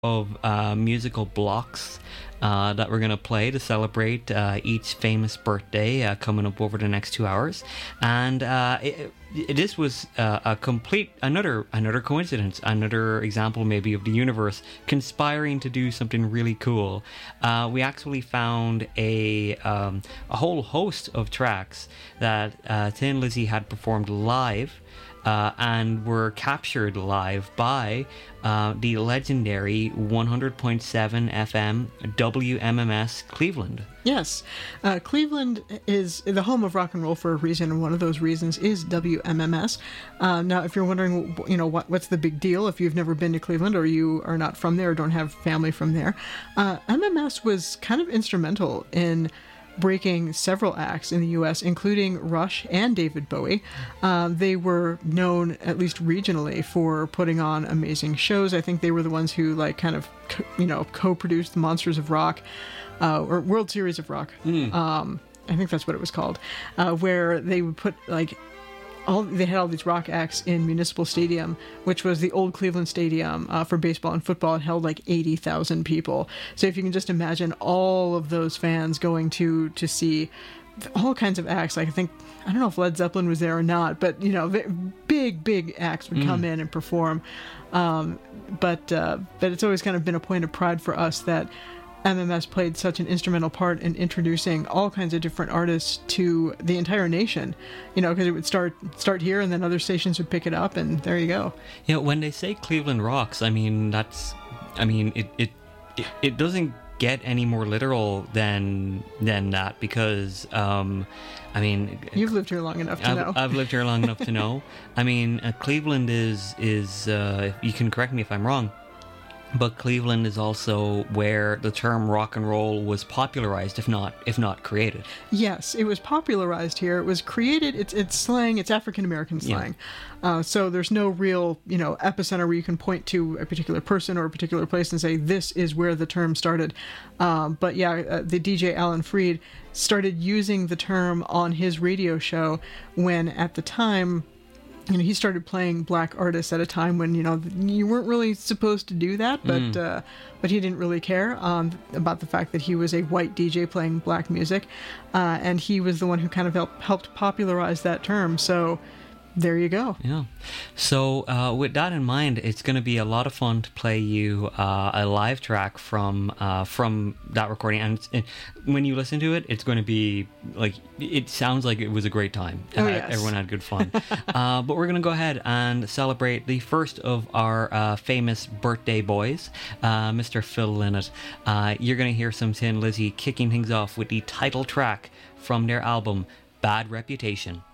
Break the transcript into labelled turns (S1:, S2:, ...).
S1: of musical blocks that we're going to play to celebrate each famous birthday coming up over the next 2 hours. And this was another coincidence, another example maybe of the universe conspiring to do something really cool. We actually found a whole host of tracks that Tin Lizzy had performed live and were captured live by the legendary 100.7 FM WMMS Cleveland.
S2: Yes, Cleveland is the home of rock and roll for a reason, and one of those reasons is WMMS. Now, if you're wondering, what's the big deal if you've never been to Cleveland or you are not from there or don't have family from there, MMS was kind of instrumental in breaking several acts in the U.S., including Rush and David Bowie. They were known, at least regionally, for putting on amazing shows. I think they were the ones who, co-produced the Monsters of Rock, or World Series of Rock. I think that's what it was called, where they would put, they had all these rock acts in Municipal Stadium, which was the old Cleveland Stadium for baseball and football. It held 80,000 people. So if you can just imagine all of those fans going to see all kinds of acts, I don't know if Led Zeppelin was there or not, but big acts would come in and perform. But it's always kind of been a point of pride for us that MMS played such an instrumental part in introducing all kinds of different artists to the entire nation, because it would start here and then other stations would pick it up, and there you go.
S1: When they say Cleveland rocks, it doesn't get any more literal than that, because
S2: you've lived here long enough to know.
S1: I've lived here long enough to know. Cleveland is you can correct me if I'm wrong, but Cleveland is also where the term rock and roll was popularized, if not created.
S2: Yes, it was popularized here. It was created. It's slang. It's African American slang. Yeah. So there's no real epicenter where you can point to a particular person or a particular place and say this is where the term started. The DJ Alan Freed started using the term on his radio show when, at the time, he started playing black artists at a time when, you weren't really supposed to do that, but he didn't really care about the fact that he was a white DJ playing black music, and he was the one who kind of helped popularize that term. So there you go.
S1: Yeah. So with that in mind, it's going to be a lot of fun to play you a live track from that recording. And when you listen to it, it's going to be it sounds like it was a great time.
S2: Oh, yes.
S1: Everyone had good fun. But we're going to go ahead and celebrate the first of our famous birthday boys, Mr. Phil Lynott. You're going to hear some Tin Lizzy kicking things off with the title track from their album, Bad Reputation.